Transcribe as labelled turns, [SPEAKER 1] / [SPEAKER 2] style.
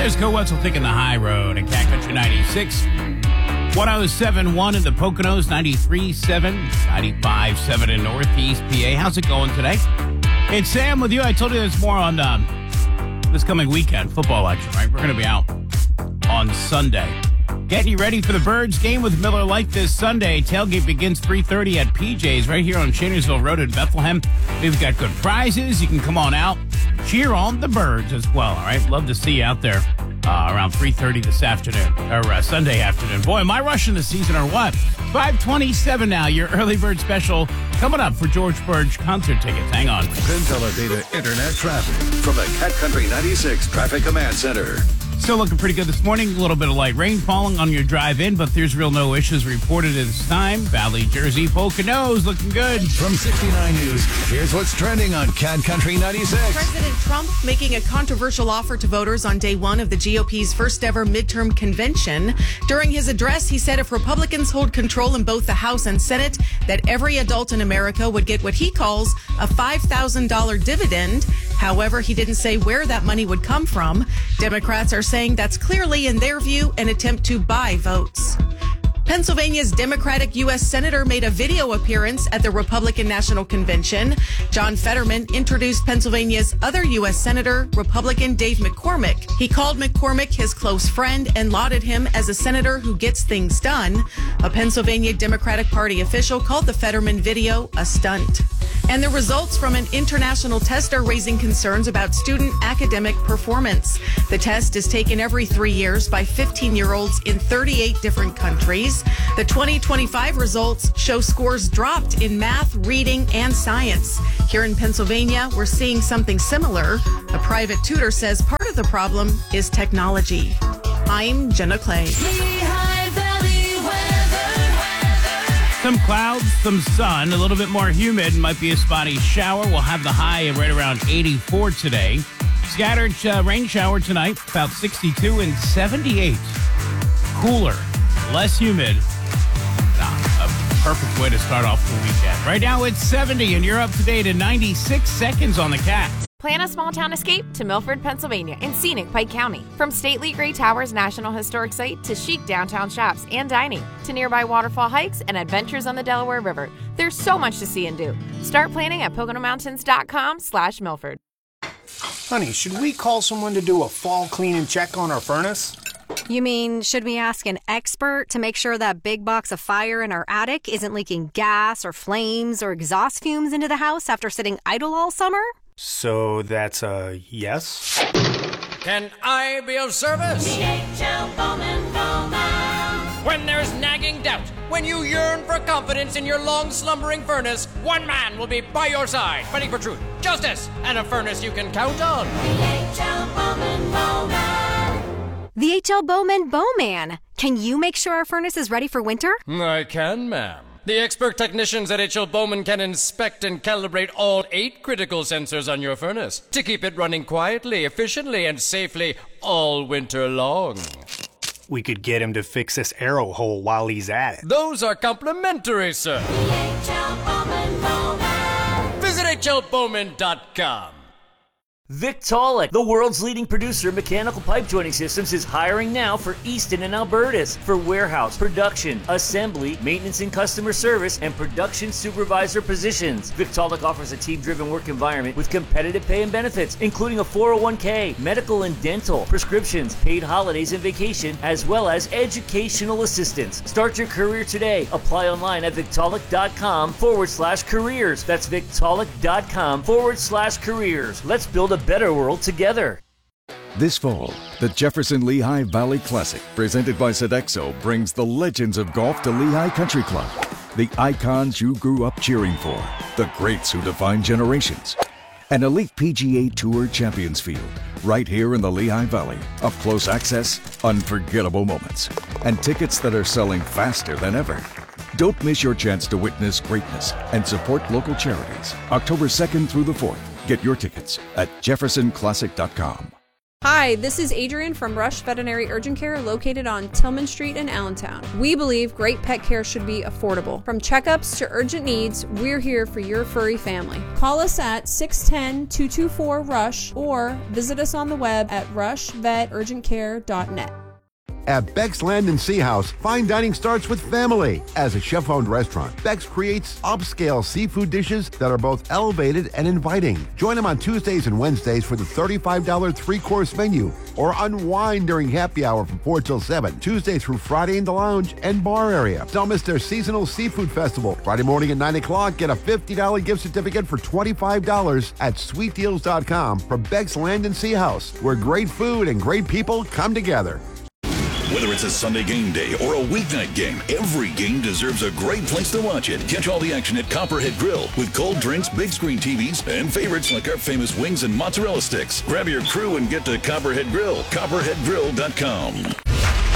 [SPEAKER 1] There's Go Wetzel taking the high road at Cat Country 96. 107.1 in the Poconos, 93.7, 95.7 in Northeast PA. How's it going today? It's Sam with you. I told you there's more on this coming weekend, football action, right? We're going to be out on Sunday. Getting you ready for the Birds game with Miller Lite this Sunday. Tailgate begins 3:30 at PJ's right here on Shanersville Road in Bethlehem. We've got good prizes. You can come on out, cheer on the Birds as well, all right? Love to see you out there around 3:30 this afternoon, or Sunday afternoon. Boy, am I rushing the season or what? 5:27 now, your early bird special coming up for George Burge concert tickets. Hang on.
[SPEAKER 2] Penn Data Internet traffic from the Cat Country 96 Traffic Command Center.
[SPEAKER 1] Still looking pretty good this morning. A little bit of light rain falling on your drive in, but there's real no issues reported at this time. Valley, Jersey, Poconos looking good.
[SPEAKER 2] From 69 News, here's what's trending on Cat Country 96.
[SPEAKER 3] President Trump making a controversial offer to voters on day one of the GOP's first ever midterm convention. During his address, he said if Republicans hold control in both the House and Senate, that every adult in America would get what he calls a $5,000 dividend. However, he didn't say where that money would come from. Democrats are saying that's clearly, in their view, an attempt to buy votes. Pennsylvania's Democratic U.S. Senator made a video appearance at the Republican National Convention. John Fetterman introduced Pennsylvania's other U.S. Senator, Republican Dave McCormick. He called McCormick his close friend and lauded him as a senator who gets things done. A Pennsylvania Democratic Party official called the Fetterman video a stunt. And the results from an international test are raising concerns about student academic performance. The test is taken every 3 years by 15-year-olds in 38 different countries. The 2025 results show scores dropped in math, reading, and science. Here in Pennsylvania, we're seeing something similar. A private tutor says part of the problem is technology. I'm Jenna Clay.
[SPEAKER 1] Some clouds, some sun, a little bit more humid. Might be a spotty shower. We'll have the high right around 84 today. Scattered rain shower tonight, about 62 and 78. Cooler, less humid. A perfect way to start off the weekend. Right now it's 70 and you're up to date in 96 seconds on the Cat.
[SPEAKER 4] Plan a small-town escape to Milford, Pennsylvania in scenic Pike County. From stately Gray Towers National Historic Site to chic downtown shops and dining to nearby waterfall hikes and adventures on the Delaware River, there's so much to see and do. Start planning at PoconoMountains.com/Milford.
[SPEAKER 5] Honey, should we call someone to do a fall cleaning check on our furnace?
[SPEAKER 6] You mean, should we ask an expert to make sure that big box of fire in our attic isn't leaking gas or flames or exhaust fumes into the house after sitting idle all summer?
[SPEAKER 5] So that's a yes?
[SPEAKER 7] Can I be of service?
[SPEAKER 8] DHL Bowman Bowman.
[SPEAKER 7] When there's nagging doubt, when you yearn for confidence in your long-slumbering furnace, one man will be by your side, fighting for truth, justice, and a furnace you can count on.
[SPEAKER 8] DHL Bowman Bowman.
[SPEAKER 6] The HL Bowman Bowman. Can you make sure our furnace is ready for winter?
[SPEAKER 7] I can, ma'am. The expert technicians at HL Bowman can inspect and calibrate all 8 critical sensors on your furnace to keep it running quietly, efficiently, and safely all winter long.
[SPEAKER 5] We could get him to fix this arrow hole while he's at it.
[SPEAKER 7] Those are complimentary, sir.
[SPEAKER 8] DHL Bowman Bowman.
[SPEAKER 7] Visit HLBowman.com.
[SPEAKER 9] Victaulic, the world's leading producer of mechanical pipe joining systems, is hiring now for Easton and Albertus for warehouse, production, assembly, maintenance and customer service, and production supervisor positions. Victaulic offers a team-driven work environment with competitive pay and benefits, including a 401k, medical and dental, prescriptions, paid holidays and vacation, as well as educational assistance. Start your career today. Apply online at Victaulic.com/careers. That's Victaulic.com/careers. Let's build a better world together.
[SPEAKER 2] This fall, the Jefferson Lehigh Valley Classic, presented by Sodexo, brings the legends of golf to Lehigh Country Club. The icons you grew up cheering for, the greats who define generations. An elite PGA Tour Champions Field, right here in the Lehigh Valley. Up close access, unforgettable moments, and tickets that are selling faster than ever. Don't miss your chance to witness greatness and support local charities. October 2nd through the 4th. Get your tickets at jeffersonclassic.com.
[SPEAKER 10] Hi, this is Adrian from Rush Veterinary Urgent Care located on Tillman Street in Allentown. We believe great pet care should be affordable. From checkups to urgent needs, we're here for your furry family. Call us at 610-224-RUSH or visit us on the web at rushveturgentcare.net.
[SPEAKER 11] At Beck's Land and Sea House, fine dining starts with family. As a chef-owned restaurant, Beck's creates upscale seafood dishes that are both elevated and inviting. Join them on Tuesdays and Wednesdays for the $35 three-course menu, or unwind during happy hour from 4 till 7, Tuesday through Friday in the lounge and bar area. Don't miss their seasonal seafood festival. Friday morning at 9 o'clock, get a $50 gift certificate for $25 at sweetdeals.com from Beck's Land and Sea House, where great food and great people come together.
[SPEAKER 12] Whether it's a Sunday game day or a weeknight game, every game deserves a great place to watch it. Catch all the action at Copperhead Grill with cold drinks, big screen TVs, and favorites like our famous wings and mozzarella sticks. Grab your crew and get to Copperhead Grill, copperheadgrill.com.